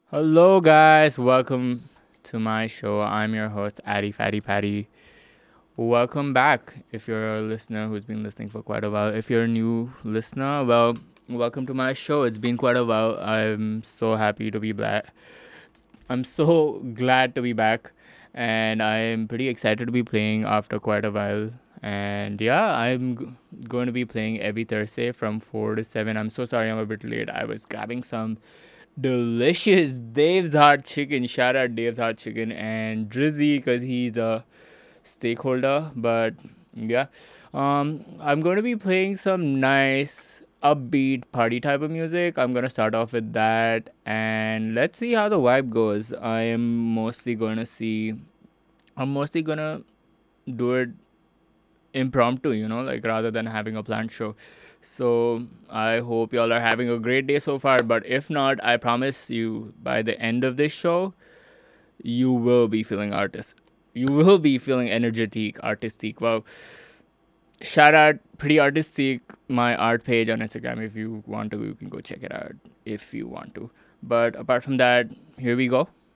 Hello, guys. Welcome to my show. I'm your host, Addy Fatty Patty. Welcome back. If you're a listener who's been listening for quite a while, if you're a new listener, well, welcome to my show. It's been quite a while. I'm so happy to be back. I'm so glad to be back, and I'm pretty excited to be playing after quite a while. And yeah, going to be playing every Thursday from 4 to 7. I'm so sorry I'm a bit late. I was grabbing some delicious Dave's Hot Chicken. Shout out Dave's Hot Chicken and Drizzy because he's a stakeholder. But yeah, I'm going to be playing some nice upbeat party type of music. I'm gonna start off with that, and let's see how the vibe goes. I'm mostly gonna do it impromptu, like rather than having a planned show. So I hope y'all are having a great day so far. But if not, I promise you by the end of this show, you will be feeling You will be feeling energetic, artistic. Well, shout out Pretty Artistic, my art page on Instagram. If you want to, you can go check it out if you want to. But apart from that, here we go.